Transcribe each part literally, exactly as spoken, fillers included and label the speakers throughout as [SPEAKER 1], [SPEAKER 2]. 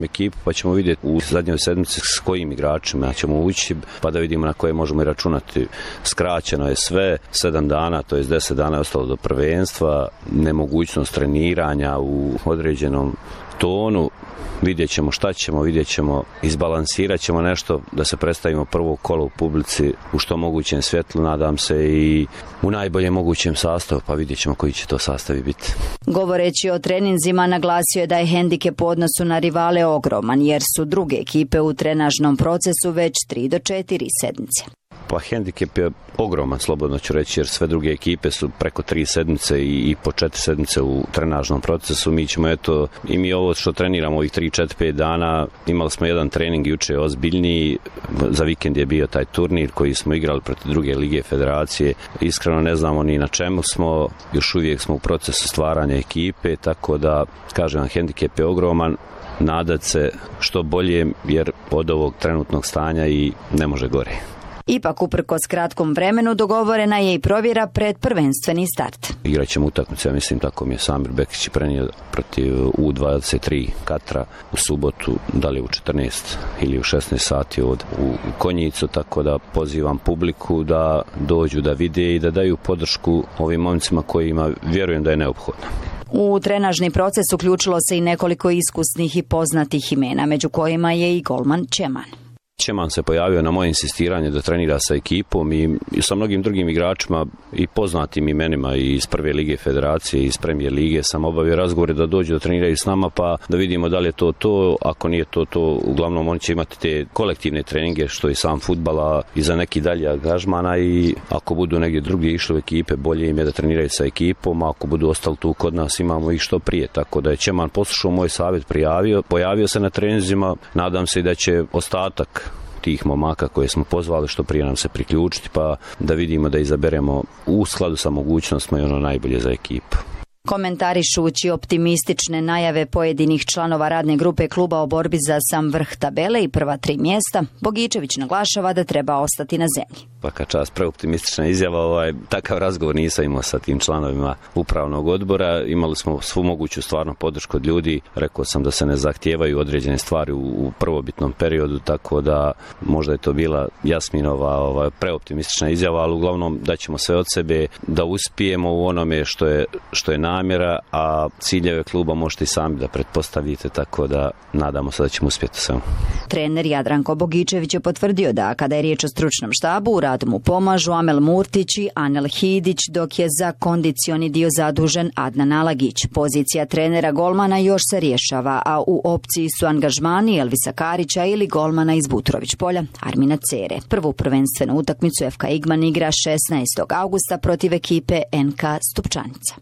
[SPEAKER 1] ekipu, pa ćemo vidjeti u zadnjoj sedmici s kojim igračima ćemo ući, pa da vidimo na koje možemo i računati. Skraćeno je sve, sedam dana, to je deset dana je ostalo do prvenstva, nemogućnost treniranja u određenom tonu. Vidjet ćemo šta ćemo, vidjet ćemo, izbalansirat ćemo nešto da se predstavimo prvo kolo u publici u što mogućem svjetlu, nadam se, i u najboljem mogućem sastavu, pa vidjet ćemo koji će to sastavi biti.
[SPEAKER 2] Govoreći o treninzima, naglasio je da je hendikep u odnosu na rivale ogroman, jer su druge ekipe u trenažnom procesu već tri do četiri sedmice.
[SPEAKER 1] Pa hendikep je ogroman, slobodno ću reći, jer sve druge ekipe su preko tri sedmice i, i po četiri sedmice u trenažnom procesu. Mi ćemo, eto, i mi ovo što treniramo ovih tri, četiri, pet dana, imali smo jedan trening juče ozbiljniji, za vikend je bio taj turnir koji smo igrali protiv druge lige federacije. Iskreno ne znamo ni na čemu smo, još uvijek smo u procesu stvaranja ekipe, tako da, kažem, hendikep je ogroman, nadat se što bolje, jer od ovog trenutnog stanja i ne može gore.
[SPEAKER 2] Ipak, uprkos kratkom vremenu, dogovorena je i provjera pred prvenstveni start.
[SPEAKER 1] Igraćemo utakmicu, ja mislim, tako mi je Samir Bekić prenio protiv U dvadeset tri Katra u subotu, da li u četrnaest ili u šesnaest sati od, u Konjicu, tako da pozivam publiku da dođu da vide i da daju podršku ovim momcima kojima vjerujem da je neophodno.
[SPEAKER 2] U trenažni proces uključilo se i nekoliko iskusnih i poznatih imena, među kojima je i golman Čeman.
[SPEAKER 1] Čeman se pojavio na moje insistiranje da trenira sa ekipom i, i sa mnogim drugim igračima i poznatim imenima i iz prve lige federacije i iz premijer lige sam obavio razgovore da dođu da treniraju s nama, pa da vidimo da li je to to. Ako nije to to, uglavnom oni će imati te kolektivne treninge što je sam fudbala i za neki dalje angažmana, i ako budu negdje drugdje išli u ekipe, bolje im je da treniraju sa ekipom, a ako budu ostali tu kod nas imamo ih što prije. Tako da je Čeman poslušao moj savjet, prijavio, pojavio se na treninzima, nadam se da će ostatak tih momaka koje smo pozvali što prije nam se priključiti, pa da vidimo da izaberemo u skladu sa mogućnostima i ono najbolje za ekipu.
[SPEAKER 2] Komentarišući optimistične najave pojedinih članova radne grupe kluba o borbi za sam vrh tabele i prva tri mjesta, Bogičević naglašava da treba ostati na zemlji.
[SPEAKER 1] Svaka čast, preoptimistična izjava, ovaj, takav razgovor nisam imao sa tim članovima upravnog odbora, imali smo svu moguću stvarno podršku od ljudi, rekao sam da se ne zahtijevaju određene stvari u, u prvobitnom periodu, tako da možda je to bila Jasminova ovaj, preoptimistična izjava, ali uglavnom da ćemo sve od sebe da uspijemo u onome što je, što je namjera, a ciljeve kluba možete i sami da pretpostavite, tako da nadamo se da ćemo uspjeti sve.
[SPEAKER 2] Trener Jadranko Bogičević je potvrdio da kada je riječ o stručnom štabu, u radu mu pomažu Amel Murtić i Anel Hidić, dok je za kondicioni dio zadužen Adnan Alagić. Pozicija trenera golmana još se rješava, a u opciji su angažmani Elvisa Karića ili golmana iz Butrović polja Armina Cere. Prvu prvenstvenu utakmicu F K Igman igra šesnaestog augusta protiv ekipe N K Stupčanica.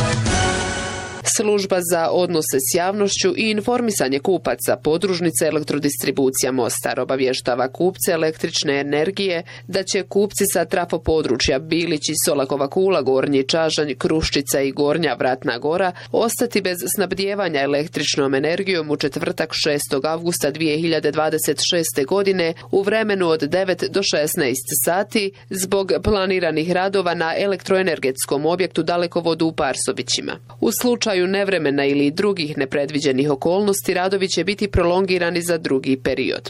[SPEAKER 3] Služba za odnose s javnošću i informisanje kupaca podružnice Elektrodistribucija Mostar obavještava kupce električne energije da će kupci sa trafo područja Bilić i Solakova Kula, Gornji Čažanj, Kruščica i Gornja Vratna Gora ostati bez snabdijevanja električnom energijom u četvrtak šestog avgusta dvije hiljade dvadeset šeste. godine u vremenu od devet do šesnaest sati zbog planiranih radova na elektroenergetskom objektu Dalekovodu u Parsovićima. U slučaju nevremena ili drugih nepredviđenih okolnosti radovi će biti prolongirani za drugi period.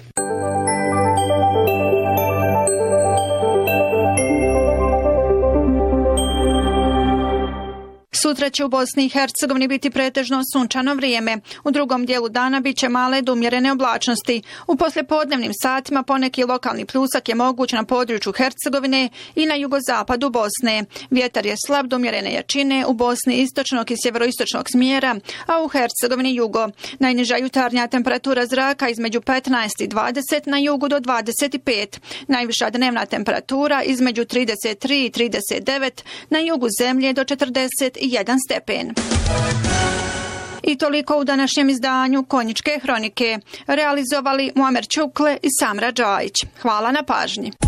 [SPEAKER 4] Sutra će u Bosni i Hercegovini biti pretežno sunčano vrijeme. U drugom dijelu dana bit će male do umjerene oblačnosti. U poslijepodnevnim satima poneki lokalni pljusak je moguć na području Hercegovine i na jugozapadu Bosne. Vjetar je slab do umjerene jačine u Bosni istočnog i sjeveroistočnog smjera, a u Hercegovini jugo. Najniža jutarnja temperatura zraka između petnaest i dvadeset, na jugu do dvadeset pet. Najviša dnevna temperatura između trideset tri i trideset devet, na jugu zemlje do četrdeset jedan stepen. I toliko u današnjem izdanju Konjičke hronike. Realizovali Muamer Čukle i Samra Džajić. Hvala na pažnji.